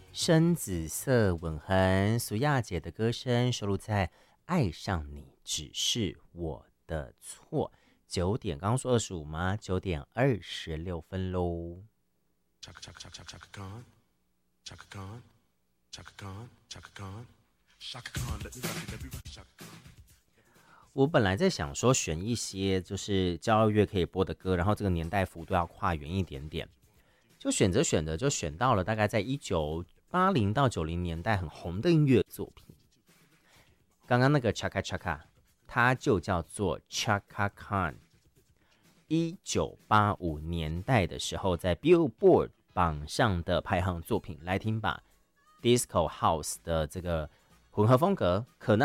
深紫色吻痕，苏亚姐的歌声收录在《爱上你只是我的错》。9点，刚刚说25吗？9点26分喽。我本来在想说选一些就是交乐可以播的歌，然后这个年代幅度要跨远一点点，就选着选着就选到了大概在1980到90年代很红的音乐作品。刚刚那个 Chaka Chaka 它就叫做 Chaka Khan。1985年代的时候在 Billboard 榜上的排行作品，来听吧。Disco House 的这个混合风格，可能